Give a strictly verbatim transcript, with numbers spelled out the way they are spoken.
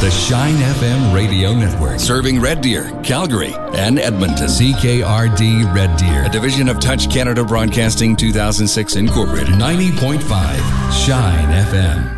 The Shine F M Radio Network. Serving Red Deer, Calgary, and Edmonton. C K R D Red Deer. A division of Touch Canada Broadcasting two thousand six Incorporated. ninety point five Shine F M.